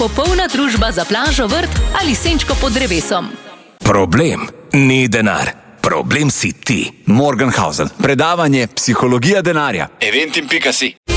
popolna družba za plažo, vrt ali senčko pod drevesom. Problem ni denar. Problem si ti. Morgenhausen. Predavanje Psihologija denarja. Eventim.si